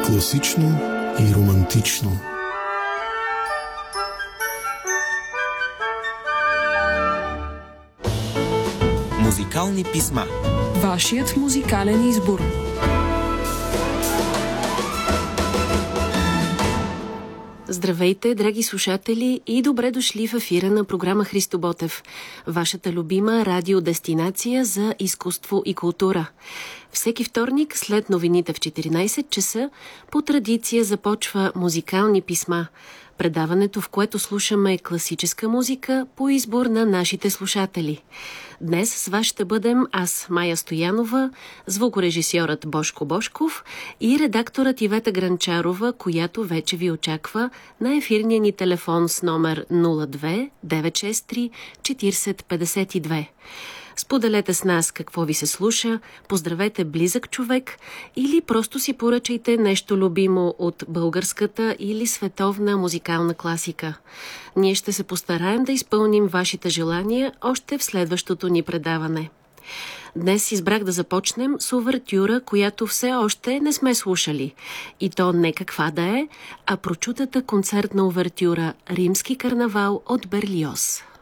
Класично и романтично. Музикални писма. Вашият музикален избор. Здравейте, драги слушатели, и добре дошли в ефира на програма Христо Ботев, вашата любима радиодестинация за изкуство и култура. Всеки вторник, след новините в 14 часа, по традиция започва музикални писма. Предаването, в което слушаме класическа музика по избор на нашите слушатели. Днес с вас ще бъдем аз, Майя Стоянова, звукорежисьорът Бошко Бошков и редакторът Ивета Гранчарова, която вече ви очаква на ефирния ни телефон с номер 02 963 40 52. Споделете с нас какво ви се слуша, поздравете близък човек или просто си поръчайте нещо любимо от българската или световна музикална класика. Ние ще се постараем да изпълним вашите желания още в следващото ни предаване. Днес избрах да започнем с увертюра, която все още не сме слушали. И то не каква да е, а прочутата концертна увертюра «Римски карнавал» от Берлиоз.